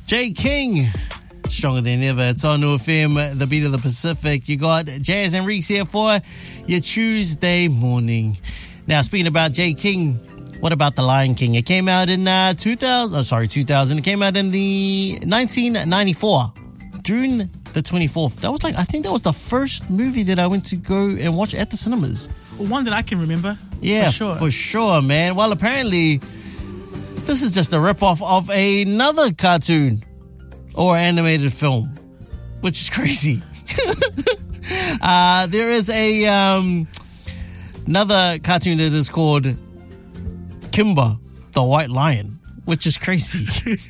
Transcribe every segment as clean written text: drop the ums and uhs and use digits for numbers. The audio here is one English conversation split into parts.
Jay King, Stronger Than Ever. It's on New FM, the beat of the Pacific. You got Jazz and Reeks here for your Tuesday morning. Now, speaking about Jay King, what about The Lion King? It came out in 2000. It came out in the 1994, June the 24th. I think that was the first movie that I went to go and watch at the cinemas. One that I can remember. Yeah, for sure, man. Well, apparently, this is just a rip-off of another cartoon or animated film, which is crazy. There is another cartoon that is called Kimba, the White Lion, which is crazy.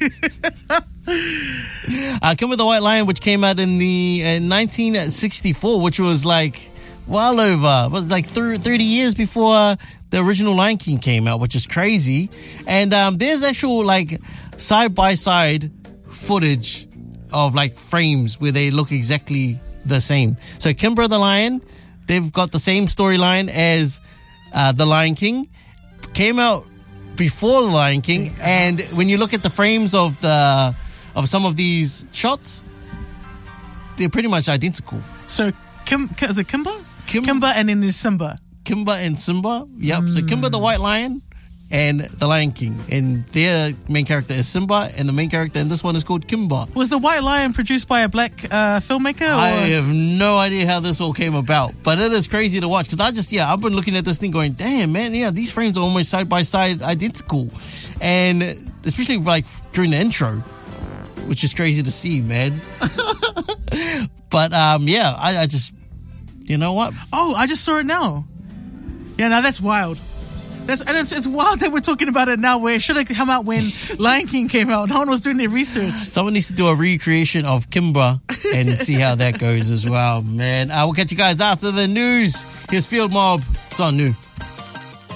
Kimba the White Lion, which came out in the 1964, which was like well over, it was like 30 years before the original Lion King came out, which is crazy. And there's actual like side-by-side footage of like frames where they look exactly the same. So Kimba the Lion, they've got the same storyline as the Lion King. Came out before the Lion King, and when you look at the frames of some of these shots, they're pretty much identical. So is it Kimba? Kimba and then there's Simba. Kimba and Simba. Yep. So Kimba the White Lion and the Lion King, and their main character is Simba, and the main character in this one is called Kimba. Was the White Lion produced by a black filmmaker? I have no idea how this all came about, but it is crazy to watch because I've been looking at this thing going, damn, man, yeah, these frames are almost side by side identical, and especially like during the intro, which is crazy to see, man. But I just, you know what? Oh, I just saw it now. Yeah, now that's wild. It's wild that we're talking about it now, where it should have come out when Lion King came out. No one was doing their research. Someone needs to do a recreation of Kimba and see how that goes as well, man. We'll catch you guys after the news. Here's Field Mob. It's on New.